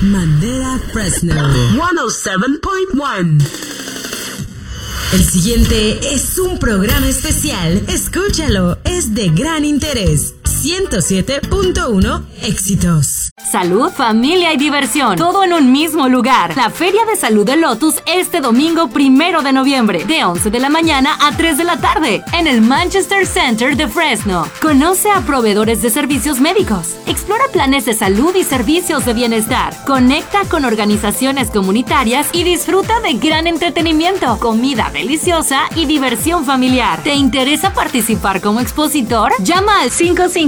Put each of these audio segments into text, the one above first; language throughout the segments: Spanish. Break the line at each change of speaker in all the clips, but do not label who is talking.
Madera Fresno 107.1. El siguiente es un programa especial. Escúchalo, es de gran interés. 107.1 Éxitos.
Salud, familia y diversión, todo en un mismo lugar. La Feria de Salud de Lotus este domingo 1 de noviembre, de 11 de la mañana a 3 de la tarde, en el Manchester Center de Fresno. Conoce a proveedores de servicios médicos, explora planes de salud y servicios de bienestar, conecta con organizaciones comunitarias y disfruta de gran entretenimiento, comida deliciosa y diversión familiar. ¿Te interesa participar como expositor? Llama al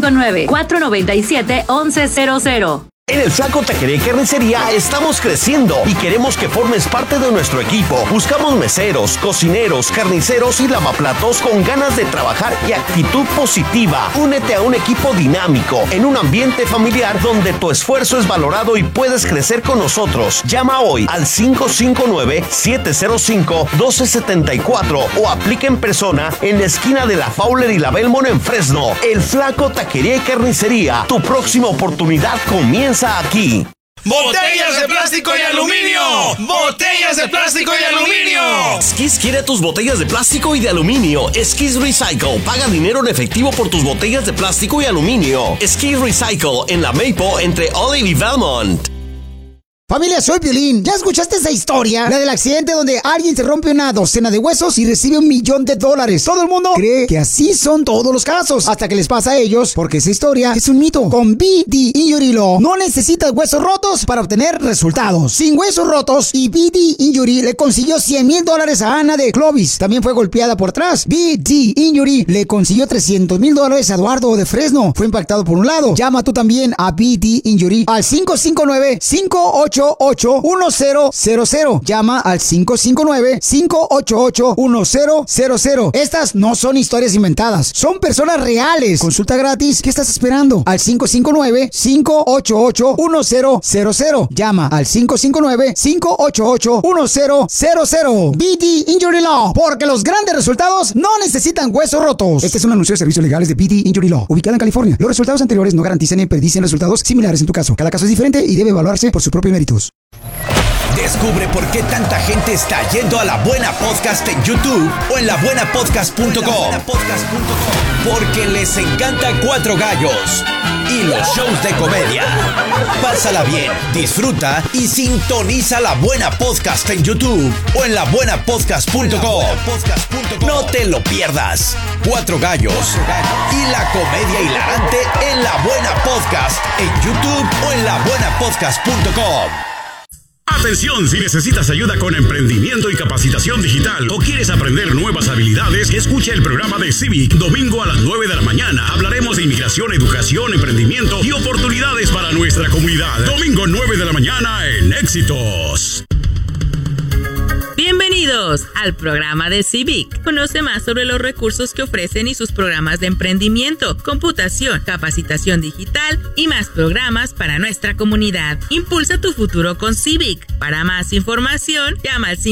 559-497-1100.
En el Flaco Taquería y Carnicería estamos creciendo y queremos que formes parte de nuestro equipo. Buscamos meseros, cocineros, carniceros y lavaplatos con ganas de trabajar y actitud positiva. Únete a un equipo dinámico, en un ambiente familiar donde tu esfuerzo es valorado y puedes crecer con nosotros. Llama hoy al 559-705-1274 o aplica en persona en la esquina de la Fowler y la Belmont en Fresno. El Flaco Taquería y Carnicería. Tu próxima oportunidad comienza aquí.
¡Botellas de plástico y aluminio! ¡Botellas de plástico y aluminio!
Skis quiere tus botellas de plástico y de aluminio. Skis Recycle. Paga dinero en efectivo por tus botellas de plástico y aluminio. Skis Recycle en la Maple entre Olive y Belmont.
Familia, soy Piolín. ¿Ya escuchaste esa historia? La del accidente donde alguien se rompe una docena de huesos y recibe $1 millón. Todo el mundo cree que así son todos los casos, hasta que les pasa a ellos, porque esa historia es un mito. Con BD Injury Law no necesitas huesos rotos para obtener resultados. Sin huesos rotos, y BD Injury le consiguió $100,000 a Ana de Clovis. También fue golpeada por atrás. BD Injury le consiguió $300,000 a Eduardo de Fresno. Fue impactado por un lado. Llama tú también a BD Injury al 559-58 588-1000. Llama al 559-588-1000. Estas no son historias inventadas, son personas reales. Consulta gratis. ¿Qué estás esperando? Al 559-588-1000. Llama al 559-588-1000. BD Injury Law, porque los grandes resultados no necesitan huesos rotos. Este es un anuncio de servicios legales de BD Injury Law, ubicada en California. Los resultados anteriores no garantizan ni predicen resultados similares en tu caso. Cada caso es diferente y debe evaluarse por su propio mérito.
Descubre por qué tanta gente está yendo a La Buena Podcast en YouTube o en labuenapodcast.com. Porque les encanta Cuatro Gallos y los shows de comedia. Pásala bien, disfruta y sintoniza La Buena Podcast en YouTube o en labuenapodcast.com. No te lo pierdas. Cuatro Gallos y la comedia hilarante en La Buena Podcast en YouTube o en labuenapodcast.com.
Atención, si necesitas ayuda con emprendimiento y capacitación digital o quieres aprender nuevas habilidades, escucha el programa de Civic, domingo a las 9 de la mañana. Hablaremos de inmigración, educación, emprendimiento y oportunidades para nuestra comunidad. Domingo 9 de la mañana en Éxitos.
Bienvenidos al programa de Civic. Conoce más sobre los recursos que ofrecen y sus programas de emprendimiento, computación, capacitación digital y más programas para nuestra comunidad. Impulsa tu futuro con Civic. Para más información, llama al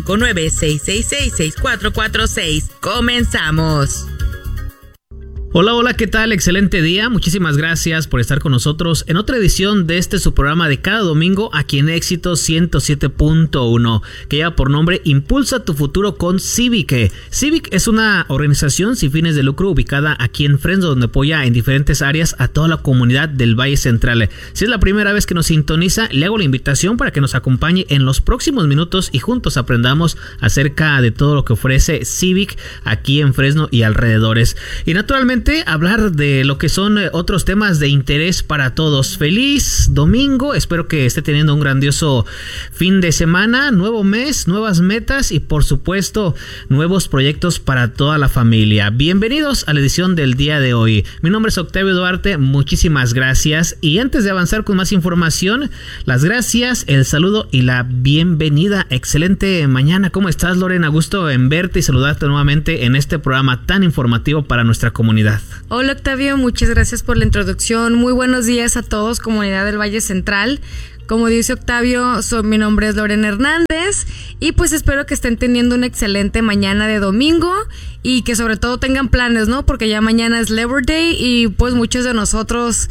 559-666-6446. ¡Comenzamos!
Hola, ¿qué tal? Excelente día. Muchísimas gracias por estar con nosotros en otra edición de su programa de cada domingo aquí en Éxitos 107.1, que lleva por nombre Impulsa tu futuro con Civic. Civic es una organización sin fines de lucro ubicada aquí en Fresno, donde apoya en diferentes áreas a toda la comunidad del Valle Central. Si es la primera vez que nos sintoniza, le hago la invitación para que nos acompañe en los próximos minutos y juntos aprendamos acerca de todo lo que ofrece Civic aquí en Fresno y alrededores. Y naturalmente hablar de lo que son otros temas de interés para todos. Feliz domingo, espero que esté teniendo un grandioso fin de semana, nuevo mes, nuevas metas y por supuesto nuevos proyectos para toda la familia. Bienvenidos a la edición del día de hoy. Mi nombre es Octavio Duarte, muchísimas gracias, y antes de avanzar con más información, las gracias, el saludo y la bienvenida. Excelente mañana, ¿cómo estás, Lorena? Gusto en verte y saludarte nuevamente en este programa tan informativo para nuestra comunidad.
Hola Octavio, muchas gracias por la introducción. Muy buenos días a todos, comunidad del Valle Central. Como dice Octavio, mi nombre es Lorena Hernández y pues espero que estén teniendo una excelente mañana de domingo y que sobre todo tengan planes, ¿no? Porque ya mañana es Labor Day y pues muchos de nosotros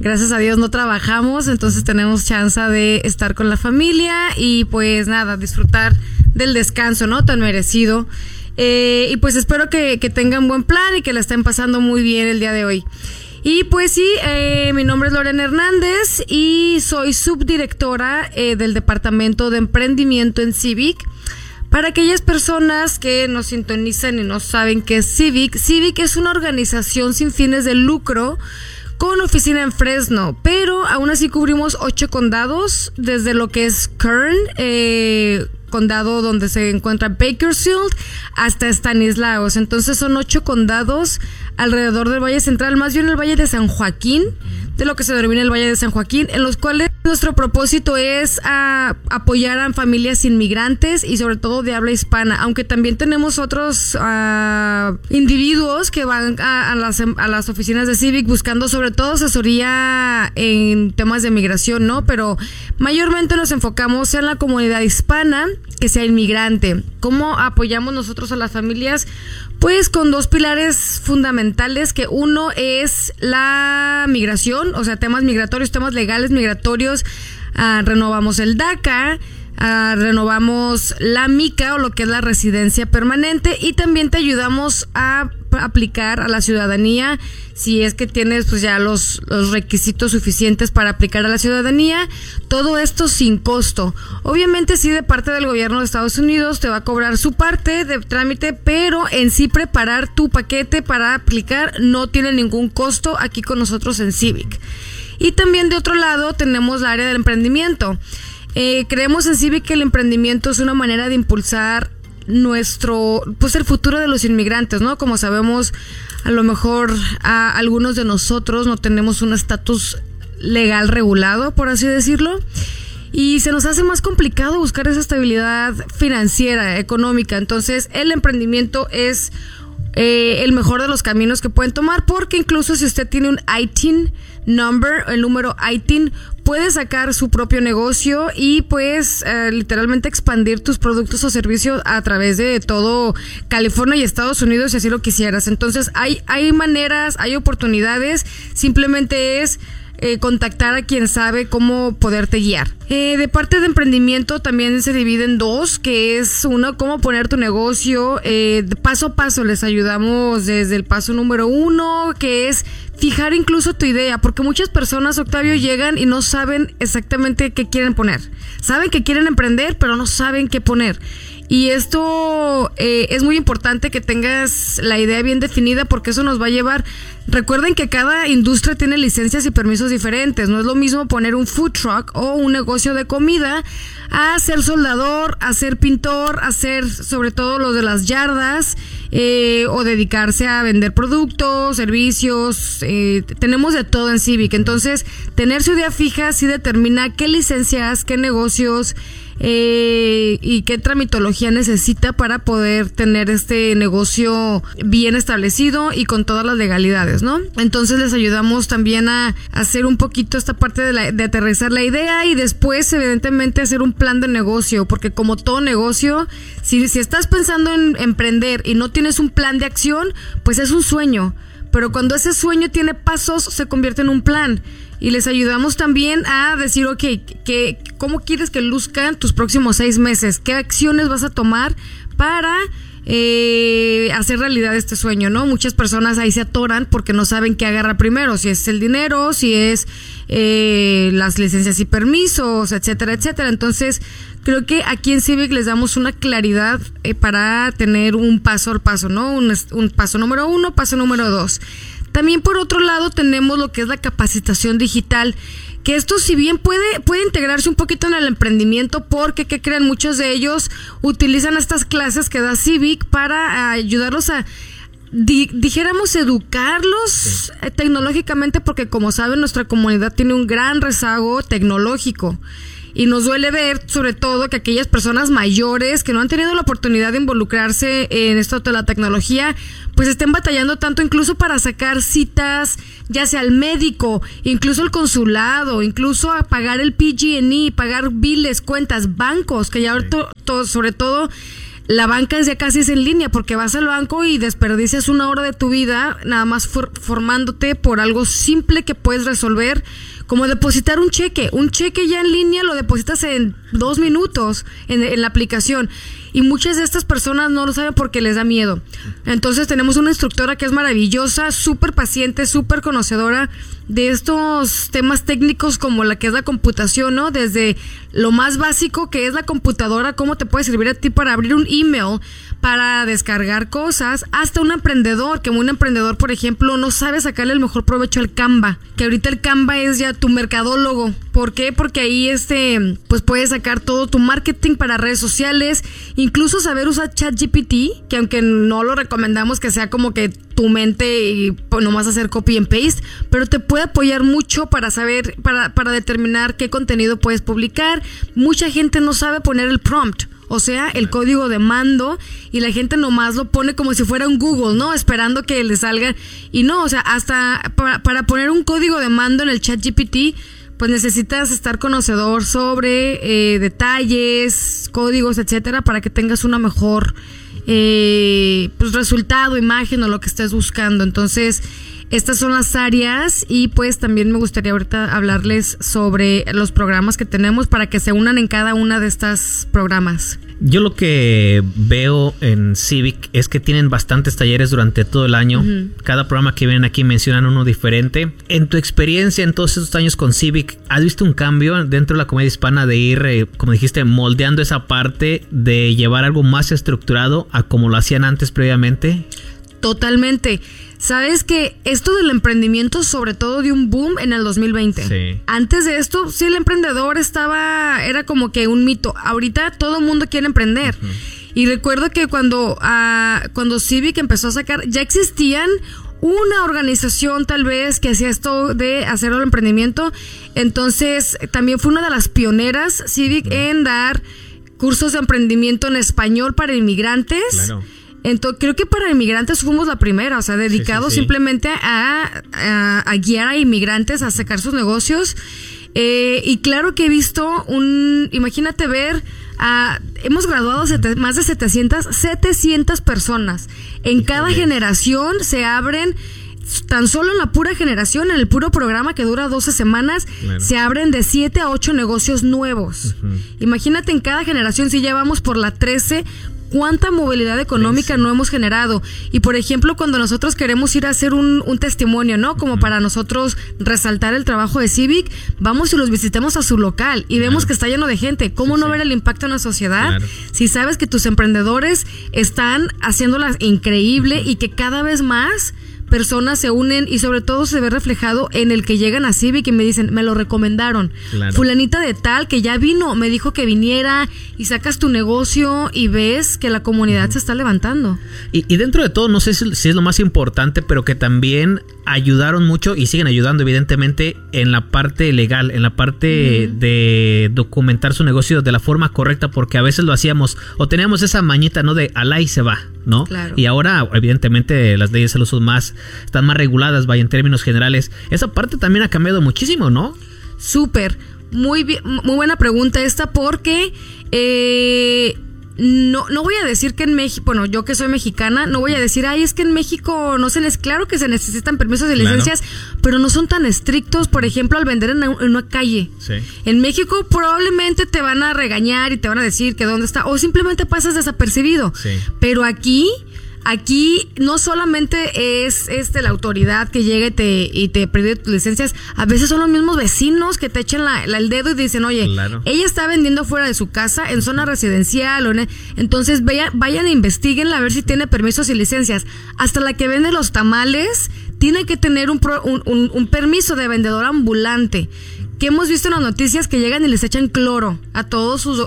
gracias a Dios no trabajamos, entonces tenemos chance de estar con la familia y pues nada, disfrutar del descanso, ¿no? Tan merecido. Y pues espero que tengan buen plan y que la estén pasando muy bien el día de hoy. Y pues sí, mi nombre es Lorena Hernández y soy subdirectora del Departamento de Emprendimiento en Civic. Para aquellas personas que nos sintonizan y no saben qué es Civic, Civic es una organización sin fines de lucro con oficina en Fresno, pero aún así cubrimos 8 condados, desde lo que es Kern, condado donde se encuentra Bakersfield, hasta Stanislaus. Entonces son 8 condados alrededor del Valle Central, más bien el Valle de San Joaquín, de lo que se denomina el Valle de San Joaquín, en los cuales nuestro propósito es apoyar a familias inmigrantes y sobre todo de habla hispana, aunque también tenemos otros individuos que van a las oficinas de Civic buscando sobre todo asesoría en temas de migración, ¿no? Pero mayormente nos enfocamos en la comunidad hispana que sea inmigrante. ¿Cómo apoyamos nosotros a las familias? Pues con 2 pilares fundamentales, que uno es la migración, o sea, temas migratorios, temas legales migratorios. Renovamos el DACA, renovamos la MICA, o lo que es la residencia permanente, y también te ayudamos a aplicar a la ciudadanía si es que tienes pues ya los requisitos suficientes para aplicar a la ciudadanía. Todo esto sin costo. Obviamente sí, de parte del gobierno de Estados Unidos te va a cobrar su parte de trámite, pero en sí preparar tu paquete para aplicar no tiene ningún costo aquí con nosotros en Civic. Y también de otro lado tenemos la área del emprendimiento. Creemos en Civic que el emprendimiento es una manera de impulsar el futuro de los inmigrantes, ¿no? Como sabemos, a lo mejor algunos de nosotros no tenemos un estatus legal regulado, por así decirlo, y se nos hace más complicado buscar esa estabilidad financiera, económica. Entonces, el emprendimiento es el mejor de los caminos que pueden tomar, porque incluso si usted tiene un ITIN number, el número ITIN, puede sacar su propio negocio y pues literalmente expandir tus productos o servicios a través de todo California y Estados Unidos, si así lo quisieras. Entonces hay maneras, hay oportunidades, simplemente es contactar a quien sabe cómo poderte guiar. De parte de emprendimiento también se divide en 2, que es uno, cómo poner tu negocio. Paso a paso les ayudamos desde el paso número 1, que es fijar incluso tu idea, porque muchas personas, Octavio, llegan y no saben exactamente qué quieren poner. Saben que quieren emprender, pero no saben qué poner. Y esto es muy importante que tengas la idea bien definida, porque eso nos va a llevar. Recuerden que cada industria tiene licencias y permisos diferentes. No es lo mismo poner un food truck o un negocio de comida a ser soldador, a ser pintor, a ser sobre todo lo de las yardas, o dedicarse a vender productos, servicios. Tenemos de todo en Civic. Entonces, tener su idea fija sí determina qué licencias, qué negocios y qué tramitología necesita para poder tener este negocio bien establecido y con todas las legalidades, ¿no? Entonces les ayudamos también a hacer un poquito esta parte de aterrizar la idea y después evidentemente hacer un plan de negocio, porque como todo negocio, si estás pensando en emprender y no tienes un plan de acción, pues es un sueño, pero cuando ese sueño tiene pasos se convierte en un plan. Y les ayudamos también a decir, ok, ¿cómo quieres que luzcan tus próximos 6 meses? ¿Qué acciones vas a tomar para hacer realidad este sueño, ¿no? Muchas personas ahí se atoran porque no saben qué agarrar primero, si es el dinero, si es las licencias y permisos, etcétera, etcétera. Entonces, creo que aquí en Civic les damos una claridad para tener un paso al paso, ¿no? Un paso número 1, paso número 2. También por otro lado tenemos lo que es la capacitación digital, que esto si bien puede integrarse un poquito en el emprendimiento, porque ¿qué creen? Muchos de ellos utilizan estas clases que da Civic para ayudarlos a, dijéramos, educarlos tecnológicamente, porque como saben nuestra comunidad tiene un gran rezago tecnológico. Y nos duele ver, sobre todo, que aquellas personas mayores que no han tenido la oportunidad de involucrarse en esto de la tecnología, pues estén batallando tanto incluso para sacar citas, ya sea al médico, incluso al consulado, incluso a pagar el PG&E, pagar biles, cuentas, bancos, que ya sobre todo La banca ya casi es en línea, porque vas al banco y desperdicias 1 hora de tu vida nada más formándote por algo simple que puedes resolver, como depositar un cheque. Un cheque ya en línea lo depositas en 2 minutos en la aplicación. Y muchas de estas personas no lo saben porque les da miedo. Entonces tenemos una instructora que es maravillosa, súper paciente, súper conocedora de estos temas técnicos como la que es la computación, ¿no? Desde lo más básico que es la computadora, cómo te puede servir a ti para abrir un email, para descargar cosas, hasta un emprendedor, que un emprendedor, por ejemplo, no sabe sacarle el mejor provecho al Canva, que ahorita el Canva es ya tu mercadólogo. ¿Por qué? Porque ahí pues puedes sacar todo tu marketing para redes sociales, incluso saber usar ChatGPT, que aunque no lo recomendamos que sea como que tu mente y pues, nomás hacer copy and paste, pero te puede apoyar mucho para saber, para determinar qué contenido puedes publicar. Mucha gente no sabe poner el prompt, o sea, el código de mando, y la gente nomás lo pone como si fuera un Google, ¿no? Esperando que le salga. Y no, o sea, hasta para poner un código de mando en el ChatGPT, pues necesitas estar conocedor sobre detalles, códigos, etcétera, para que tengas una mejor pues resultado, imagen o lo que estés buscando. Entonces, estas son las áreas, y pues también me gustaría ahorita hablarles sobre los programas que tenemos para que se unan en cada una de estas programas.
Yo lo que veo en Civic es que tienen bastantes talleres durante todo el año. Uh-huh. Cada programa que vienen aquí mencionan uno diferente. En tu experiencia en todos estos años con Civic, ¿has visto un cambio dentro de la comedia hispana de ir, como dijiste, moldeando esa parte de llevar algo más estructurado a como lo hacían antes previamente?
Totalmente. Sabes que esto del emprendimiento sobre todo dio un boom en el 2020.
Sí.
Antes de esto, sí, el emprendedor era como que un mito. Ahorita todo el mundo quiere emprender. Uh-huh. Y recuerdo que cuando Civic empezó a sacar, ya existían una organización tal vez que hacía esto de hacer el emprendimiento. Entonces también fue una de las pioneras Civic en dar cursos de emprendimiento en español para inmigrantes.
Claro.
Entonces, creo que para inmigrantes fuimos la primera, o sea, dedicados simplemente a guiar a inmigrantes a sacar sus negocios. Y claro que he visto imagínate ver, hemos graduado más de 700 personas. En cada generación se abren, tan solo en la pura generación, en el puro programa que dura 12 semanas, claro, se abren de 7 a 8 negocios nuevos. Uh-huh. Imagínate en cada generación, si ya vamos por la 13, cuánta movilidad económica no hemos generado. Y por ejemplo, cuando nosotros queremos ir a hacer un testimonio, ¿no? Como para nosotros resaltar el trabajo de Civic, vamos y los visitamos a su local y vemos que está lleno de gente. ¿Cómo no ver el impacto en la sociedad? Claro. Si sabes que tus emprendedores están haciéndolas increíble y que cada vez más personas se unen, y sobre todo se ve reflejado en el que llegan a Civic y me dicen, me lo recomendaron. Claro. Fulanita de tal que ya vino, me dijo que viniera, y sacas tu negocio y ves que la comunidad se está levantando.
Y dentro de todo, no sé si es lo más importante, pero que también ayudaron mucho y siguen ayudando evidentemente en la parte legal, en la parte de documentar su negocio de la forma correcta, porque a veces lo hacíamos o teníamos esa mañita, ¿no? De alá y se va, ¿no?
Claro.
Y ahora evidentemente las leyes de uso están más reguladas, vaya, en términos generales. Esa parte también ha cambiado muchísimo, ¿no?
Súper, muy buena pregunta esta, porque no voy a decir que en México, bueno, yo que soy mexicana, no voy a decir, es que en México claro que se necesitan permisos de licencias, claro, pero no son tan estrictos, por ejemplo, al vender en una calle. Sí. En México probablemente te van a regañar y te van a decir que dónde está, o simplemente pasas desapercibido. Sí. Pero aquí no solamente es la autoridad que llega y te pide tus licencias, a veces son los mismos vecinos que te echan el dedo y dicen, oye, claro, ella está vendiendo fuera de su casa, en zona residencial, entonces vayan e investiguen a ver si tiene permisos y licencias. Hasta la que vende los tamales tiene que tener un permiso de vendedor ambulante. Que hemos visto en las noticias que llegan y les echan cloro a toda su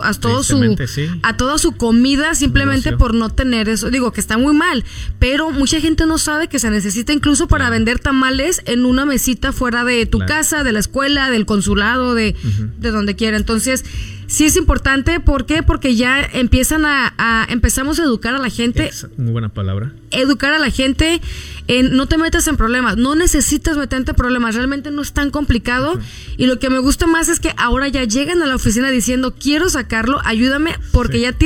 comida simplemente por no tener eso. Digo que está muy mal, pero mucha gente no sabe que se necesita incluso para vender tamales en una mesita fuera de tu casa, de la escuela, del consulado, de donde quiera. Entonces, sí es importante. ¿Por qué? Porque ya empezamos a educar a la gente.
Muy buena palabra.
Educar a la gente en no te metas en problemas, no necesitas meterte en problemas, realmente no es tan complicado. Y lo que me gusta más es que ahora ya llegan a la oficina diciendo, quiero sacarlo, ayúdame, porque ya